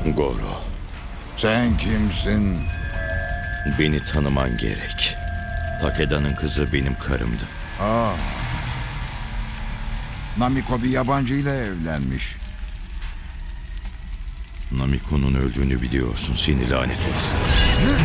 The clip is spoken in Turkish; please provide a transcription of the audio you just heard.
Goro, Sen kimsin? beni tanıman gerek. Takeda'nın kızı benim karımdı. Namiko bir yabancıyla evlenmiş. Namiko'nun öldüğünü biliyorsun, seni lanet olası.